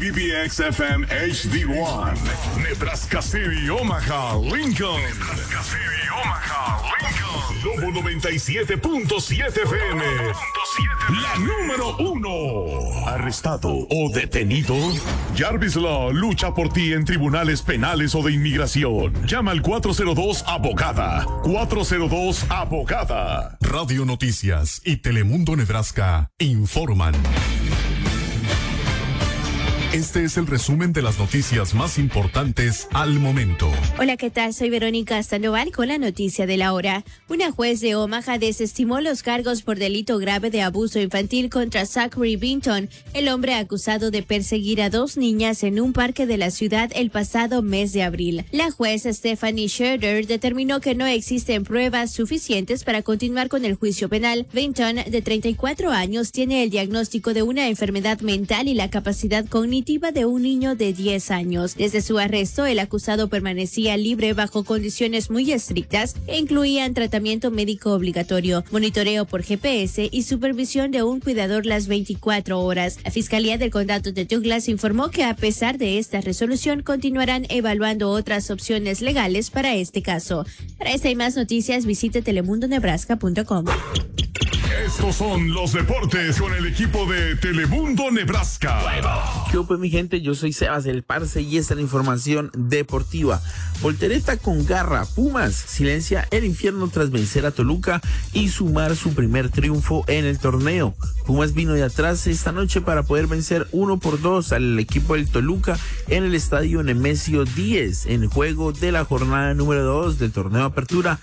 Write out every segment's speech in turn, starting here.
WPBX FM HD1, Nebraska City, Omaha, Lincoln. Nebraska City, Omaha, Lincoln. Lobo 97.7 FM. La número 1. Arrestado o detenido. Jarvis Law lucha por ti en tribunales penales o de inmigración. Llama al 402-ABOGADA. 402-ABOGADA. Radio Noticias y Telemundo Nebraska informan. Este es el resumen de las noticias más importantes al momento. Hola, ¿qué tal? Soy Verónica Sandoval con la noticia de la hora. Una juez de Omaha desestimó los cargos por delito grave de abuso infantil contra Zachary Binton, el hombre acusado de perseguir a 2 niñas en un parque de la ciudad el pasado mes de abril. La juez Stephanie Schroeder determinó que no existen pruebas suficientes para continuar con el juicio penal. Binton, de 34 años, tiene el diagnóstico de una enfermedad mental y la capacidad cognitiva de un niño de 10 años. Desde su arresto, el acusado permanecía libre bajo condiciones muy estrictas que incluían tratamiento médico obligatorio, monitoreo por GPS y supervisión de un cuidador las 24 horas. La Fiscalía del Condado de Douglas informó que a pesar de esta resolución, continuarán evaluando otras opciones legales para este caso. Para esta y más noticias, visite telemundonebraska.com. Estos son los deportes con el equipo de Telemundo Nebraska. ¿Qué pues, mi gente? Yo soy Sebas el Parce y esta es la información deportiva. Voltereta con garra. Pumas silencia el infierno tras vencer a Toluca y sumar su primer triunfo en el torneo. Pumas vino de atrás esta noche para poder vencer 1-2 al equipo del Toluca en el estadio Nemesio 10 en juego de la jornada número 2 del torneo Apertura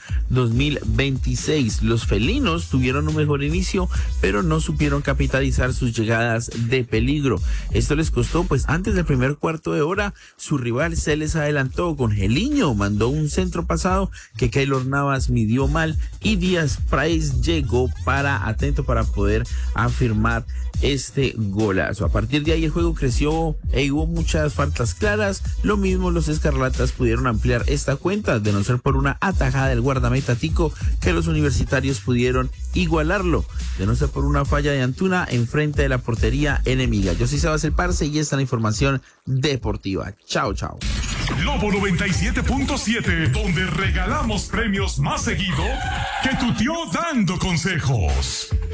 2026. Los felinos tuvieron un mejor inicio, pero no supieron capitalizar sus llegadas de peligro. Esto les costó, pues antes del primer cuarto de hora, su rival se les adelantó con Geliño, mandó un centro pasado que Keylor Navas midió mal y Díaz Price llegó atento para poder afirmar este golazo. A partir de ahí el juego creció e hubo muchas faltas claras. Lo mismo los escarlatas pudieron ampliar esta cuenta, de no ser por una atajada del guardameta Tico, que los universitarios pudieron igualarlo, de no ser por una falla de Antuna en frente de la portería enemiga. Yo soy Sebas el Parce y esta es la información deportiva. Chao, chao. Lobo 97.7, donde regalamos premios más seguido que tu tío dando consejos.